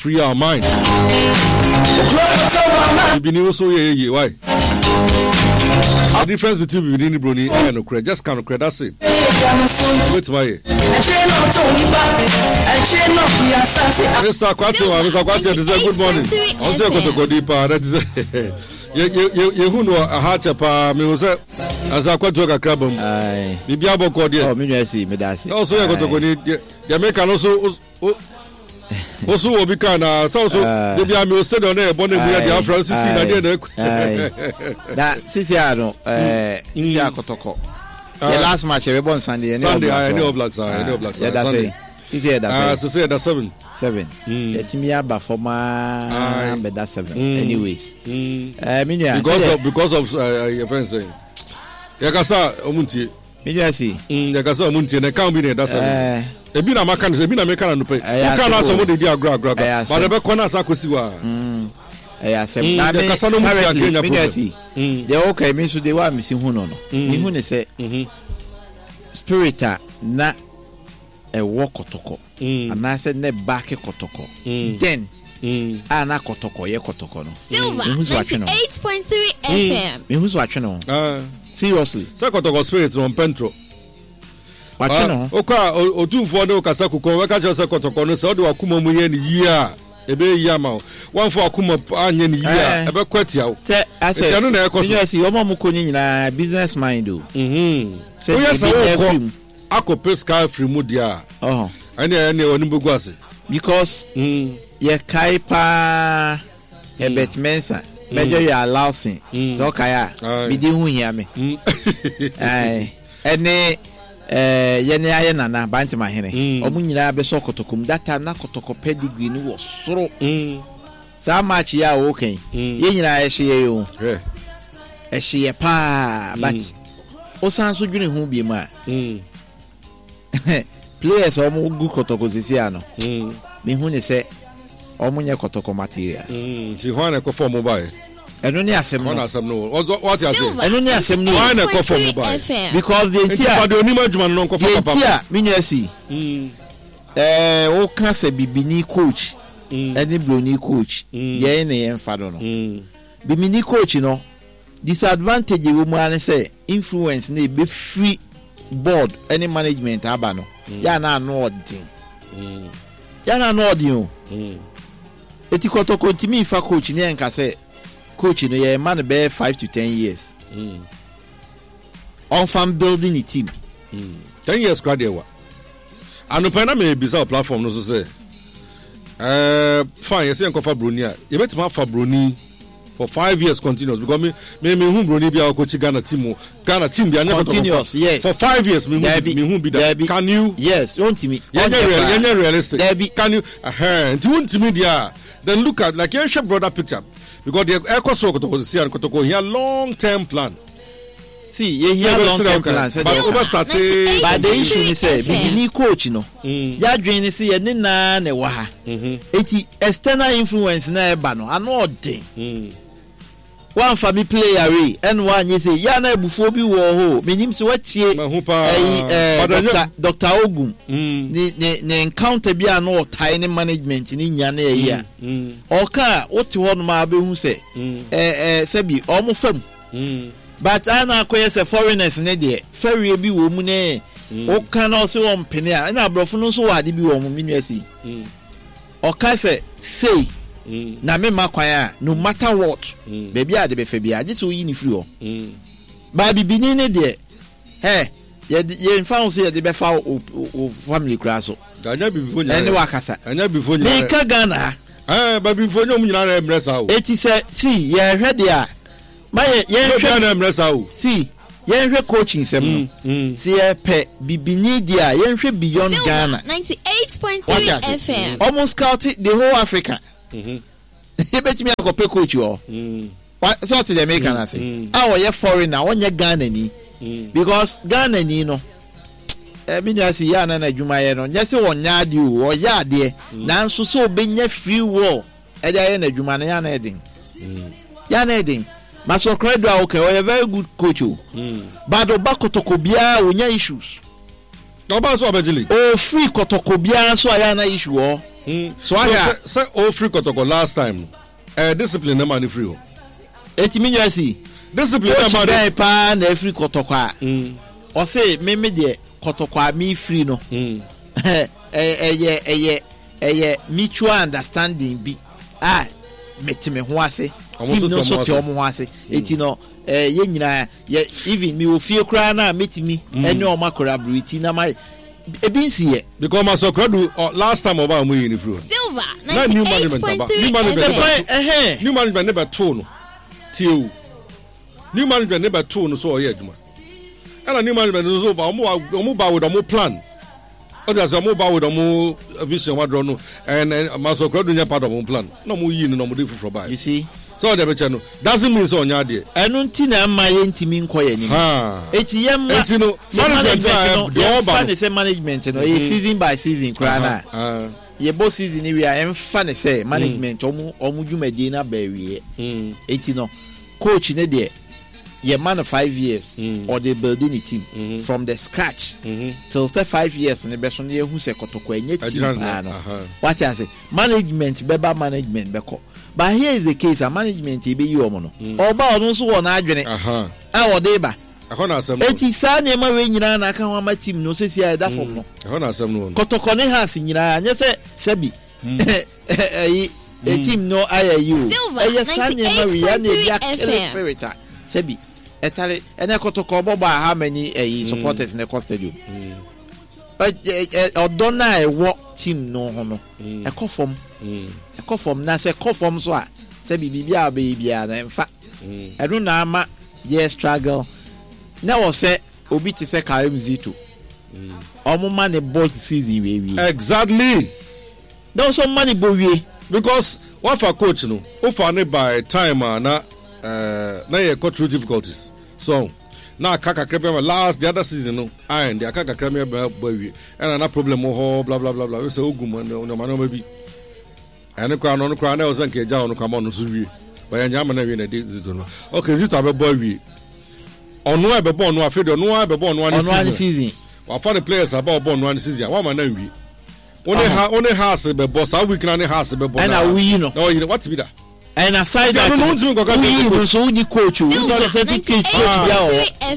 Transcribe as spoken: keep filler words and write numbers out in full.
free our mind. Bibini also ye ye why? The difference between Bibini and Bruni and Okre, just kind of credit, that's it. Wait, why? Mister Quattro, Mister Quattro, this is a good morning. Also, got to go deeper. That is you who know a hatch up, music as I quite a crab. The Biabo Cordia, Minesi, Medasi. Also, I got to go need the American also. Also, will be kind of so. The Biamo said on there, Bonnie, we are Francis. That Siciano, India Kotoko. The last match, everyone Sunday, Sunday, I know Blacks, I know Blacks. Sunday. Ah, so say that seven. Seven. Let me have a former, but that's seven. Anyways, I mean, because of because of your friends saying, Yakasa Omunti. Mediasi. Yakasa Omunti, and I can't be there. That's a bit of Macan, a bit of Macan, and pay. I can't ask somebody, dear Grab, but the Becona Sakusiwa. I said, Mediasi. The okay, Miss they were missing Huno. Mihune say, Spirit, not. A walk kotoko, and I said, ne back a kotoko. Then, Anna kotoko, ye kotoko. Silver, ninety-eight point three F M. Who's watching on? Seriously. Sakotoko spirit on Pentro. Watching on? Oka, or two for no Kasaku, Wakaja Sakotoko, so do Akuma Muyen year, a bay yama, one for Akuma Anyan year, about Quetia. I said, I don't know, I see your mom in a business mind. Hm. So, yes, I Ako pesca free mudia. Oh, and any onibugwasi. Because ye kaipa Herbert Mensa. Major ya lousing. So kaya. Bidi hu hear me. Aye. Ene eh yene aye nana banti mahene. Omu nyina be so kotokum that time na kotoko pedigree ni wo soro. Sa match ya okay. Ye nyina ye hye yo. Eh. E hye pa but osan so dwene hu bi ma. Players omo gu kotoko sisiano. Mm. Me hu ne se omo nye kotoko materials. Mm. Ti ho na ko form mobile. Eno ni asem no. Ho na asem no. What you say? Eno ni asem no. Ho na ko form mobile. Because the entire Enti pade onima adwuma no ko papa. The entire minesi. Mm. Eh o kan se bibini coach. Mm. Any brony coach. Mm. Ye na ye mfa do no. Mm. Bibini coach no. Disadvantage we mu an say influence na be free board any management abano mm. ya na no odin mm. ya na no odin mm. eti kotoko ntimi fa coach ni enka say coach no ye man be five to ten years mm. on farm building a team mm. ten years crowd there wa anopa na me bisa platform no so say eh fine yes enko fa broni a ye betima fa broni for five years continuous because me me me hu broni bia coach Ghana team Ghana team bia continuous yes for five years me hu me hu be that can you yes don't me you're realistic can you uh and you me there then look at like you should broader picture because the echo so to see and to go here long term plan see you hear long term plan but over start but the issue is say bibini coach no ya dwen say ye na na wa ha eti external influence na e ba no ano odin one family player we and one you say ya na ebufo bi wo ho menim se watie eh Doctor Ogun ni ni encounter bi ano tiny management ni nya na e ya oka oti ho no ma be hu se eh eh sabi o mo fam but ana akoye se foreigners ne de ferry bi wo mu ne oka na so wo mpene a na abrofo no so wade bi wo mu minuasi oka se say Mm. na me makwaya no matter what mm. baby ade be fa bia je so yi ni free ho mm. ba bibini ne de he ye ye found say de be fa o family kra so anya bibifo nya ene wakasa anya bibifo nya me ka Ghana eh ba bibifo nya mu nyina na emresa o eti se see ye hwe de a ma ye ye hwe na emresa o see ye hwe coaching sem no see ye pe bibini de a ye hwe beyond Silver, Ghana ninety-eight point three F M almost scout the whole Africa. Mhm. E bet me akope coach yo. Mhm. What sort of the make na say? Ah, we foreigner, wonye Ghana ni. Because Ghana ni no. Eh me nya si ya na na adwuma ye no. Nya se wonya ade o, o ya ade. Na nso so obenya free will. E dey ye na adwuma na ya na edin. Mhm. Ya na edin. Maso credo a okay, we a very good coach o. Mhm. But obakotoko bia wonya issues. No ba so abegili. Oh free kotoko bia so ya na issue o. so I say all free kotoko last time uh, discipline na man free eti me nwa si discipline na man dey pa na free kotoko a o say me me de kotoko a me free no eh eh eh eh mutual understanding bi ah metime ho ase team no so te omo ho ase eti no eh ye nyina ye even me ofie kra na metimi ene o makora briti na my ebinsi ye because my so crowd last time oba mu yin free Silver ninety-eight point three F M new management never told no till new management never told no so o ye aduma and new management so ba omo omo ba with omo plan others omo ba with omo vision what no and my so crowd do part of omo plan no mo yin no mo dey for buy you see so the beche no doesn't mean so nya de enu nti na ma ye ntimi nkoye ni ha eti ye ma eti no management no fan say management no e season by season kra na ah ye bo season ni we am fan say management omu omu dwumadi na ba wie eti no coach ne de ye man of five years mm. or they building a team mm-hmm. from the scratch mm-hmm. till the five years and the best one who say kotoko enye team na no what I say management beba management beko but here is the case a management e be you omo no oba onu so wo na adwene aha a wo de ba akona asem eti sa na ma we nyina na aka ho ma team no sesi a da fom no akona asem no kotoko ne ha si nyina anya se sebi eh a team no I you eh sa na ma we ya na bia spirit sebi etale ene kotoko boba how many eh supporters in the stadium but odona e wo team no ho no e ko form e ko form na se ko form so a se bibia ba bibia na mfa edu na ama ye struggle na wo se obi ti se Karim Zito omo man the ball season we we exactly no so money bo we because what for coach no o for ne by time na uh na ye got through difficulties so na kaka kreme last the other season no and the kaka kreme boy and na problem ho blah blah blah blah so ogum no ma no ma bi and kwa no kwa na o san ke ja no kwa mo no so wi ba ya nyama na wi na Zito no okay Zito abebo wi onu abebo no afede onu abebo no one season wa for the players about born one season wa ma na wi only ha only has be boss how we can has be boss and na wi no no you what be that and aside that we so we coach we don't say coach bia o